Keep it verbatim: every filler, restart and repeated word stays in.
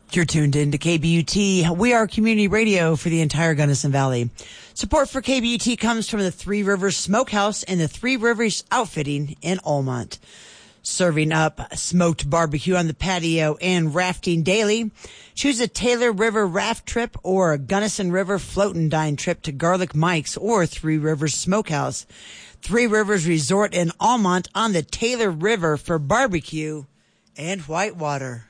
You're tuned in to K B U T. We are community radio for the entire Gunnison Valley. Support for K B U T comes from the Three Rivers Smokehouse and the Three Rivers Outfitting in Almont. Serving up smoked barbecue on the patio and rafting daily. Choose a Taylor River raft trip or a Gunnison River float and dine trip to Garlic Mike's or Three Rivers Smokehouse. Three Rivers Resort in Almont on the Taylor River for barbecue and whitewater.